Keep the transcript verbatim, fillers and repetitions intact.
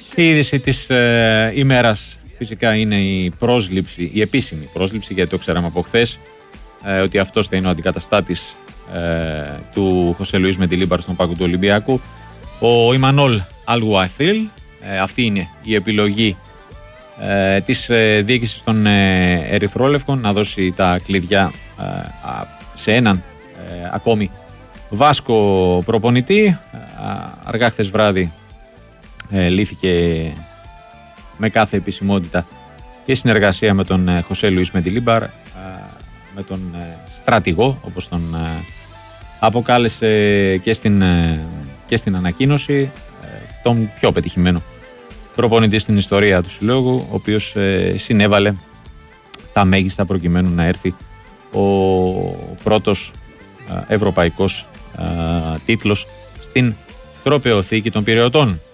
Η είδηση της ε, ημέρας φυσικά είναι η πρόσληψη, η επίσημη πρόσληψη, γιατί το ξέραμε από χθες ε, ότι αυτός θα είναι ο αντικαταστάτης ε, του Χωσέ Λουίς Μεντιλίμπαρ στον πάγκο του Ολυμπιακού, ο Ιμανόλ Αλγουαθίλ. Ε, αυτή είναι η επιλογή ε, της ε, διοίκησης των ε, Ερυθρόλευκων να δώσει τα κλειδιά ε, σε έναν ε, ακόμη Βάσκο προπονητή. Ε, αργά χθες βράδυ ε, λύθηκε με κάθε επισημότητα και συνεργασία με τον ε, Χωσέ Λουίς Μεντιλίμπαρ, ε, με τον ε, στρατηγό, όπως τον ε, αποκάλεσε και στην, ε, και στην ανακοίνωση, ε, τον πιο πετυχημένο προπονητή στην ιστορία του συλλόγου, ο οποίος ε, συνέβαλε τα μέγιστα προκειμένου να έρθει ο πρώτος ε, ευρωπαϊκός ε, τίτλος στην τροπαιοθήκη των Πειραιωτών.